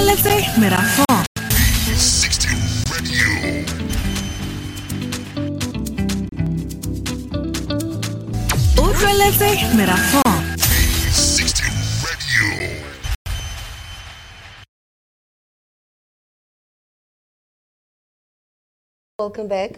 Utlweletse Merafong 360 Radio. Utlweletse Merafong 360 Radio. Welcome back.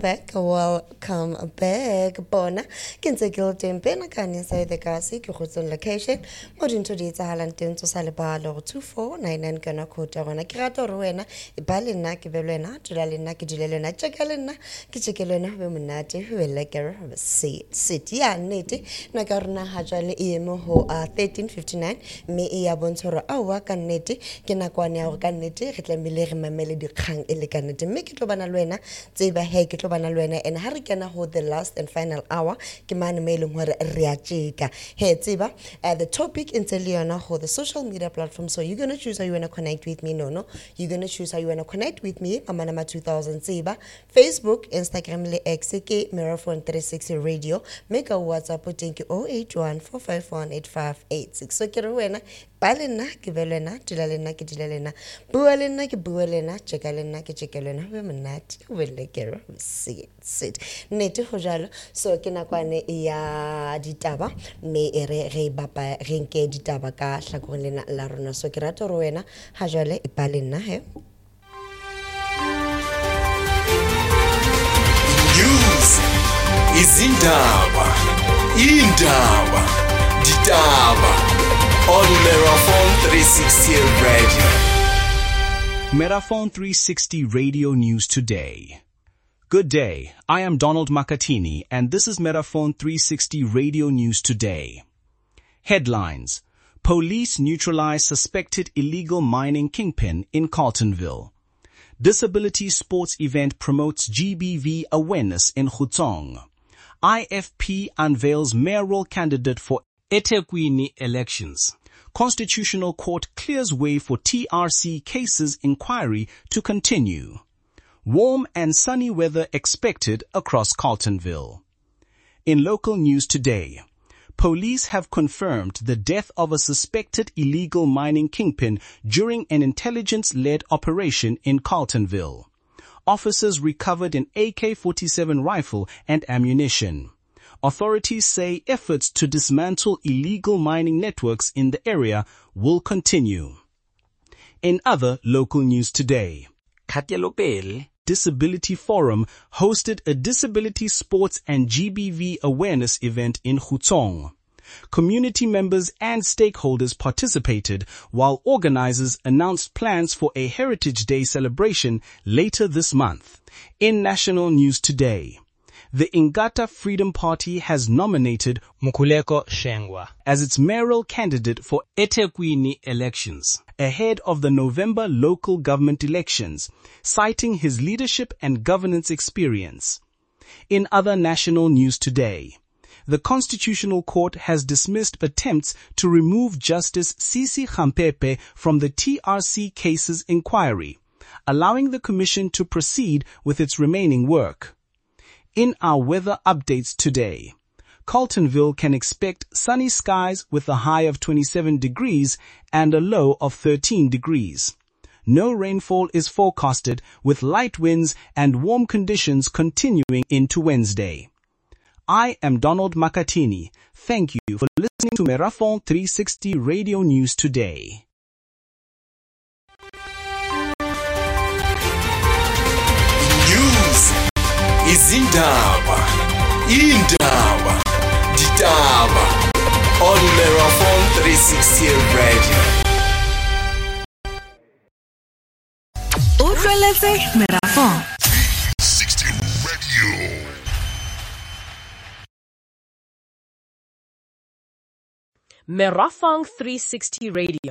Bona. Kinse Gilden Benakan inside the Gasi, Kuhutun location. Modern to the Talantin to Salibalo 2499 Gana Kota on a Kirato Ruena, Ibalina, Kivelena, Tulalina, Kijilena, Chakalena, Kichikelena, Womenati, who will like a city and nati, Nagarna Hajali Emo ho 1359, me Iabonsora Awaka nati, Kinakwania Organiti, Hitlemile Melody Kang Ilicanity, make it Obanalwena. Ziba heke tlobana lwena and harikana hold the last and final hour ke mane mailung hore riachika he ziba the topic in Leona hold the social media platform. So you're going to choose how you want to connect with me. No you're going to choose how you want to connect with me amanama 2000 ziba Facebook Instagram le X ke Merafong 360 Radio make a WhatsApp utinki 0814518586 so ke re wena balena ke belena tilalena ke tilalena bualena ke bualena chekalena ke chekalena we monate we lekero sit nete go jalo so ke nakwane ya ditaba me re bapa re nke ditaba ka hlakong lena la rona so ke rata re wena ha jale e balena he News izindaba ditaba on Merafong 360 Radio. Merafong 360 Radio News Today. Good day, I am Donald Makatini and this is Merafong 360 Radio News Today. Headlines: Police neutralize suspected illegal mining kingpin in Carletonville. Disability sports event promotes GBV awareness in Gauteng. IFP unveils mayoral candidate for eThekwini elections. Constitutional Court clears way for TRC cases inquiry to continue. Warm and sunny weather expected across Carletonville. In local news today, police have confirmed the death of a suspected illegal mining kingpin during an intelligence-led operation in Carletonville. Officers recovered an AK-47 rifle and ammunition. Authorities say efforts to dismantle illegal mining networks in the area will continue. In other local news today, Disability Forum hosted a disability sports and GBV awareness event in Gauteng. Community members and stakeholders participated while organizers announced plans for a Heritage Day celebration later this month. In national news today, the Ingata Freedom Party has nominated Mukuleko Shengwa as its mayoral candidate for eThekwini elections ahead of the November local government elections, citing his leadership and governance experience. In other national news today, the Constitutional Court has dismissed attempts to remove Justice Sisi Khampepe from the TRC cases inquiry, allowing the Commission to proceed with its remaining work. In our weather updates today, Carletonville can expect sunny skies with a high of 27 degrees and a low of 13 degrees. No rainfall is forecasted with light winds and warm conditions continuing into Wednesday. I am Donald Makatini. Thank you for listening to Merafong 360 Radio News Today. News izindaba ditaba on Merafong 360 Radio. Utlweletse Merafong 360 Radio. Merafong 360 Radio.